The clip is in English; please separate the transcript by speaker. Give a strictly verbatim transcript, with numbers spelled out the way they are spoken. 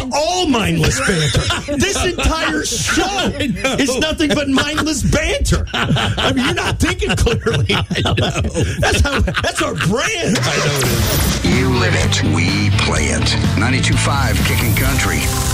Speaker 1: all mindless banter. This entire show is nothing but mindless banter. I mean, you're not thinking clearly. I know. That's how. That's our brand. I know it is.
Speaker 2: You live it. We play it. ninety-two point five Kicking Country.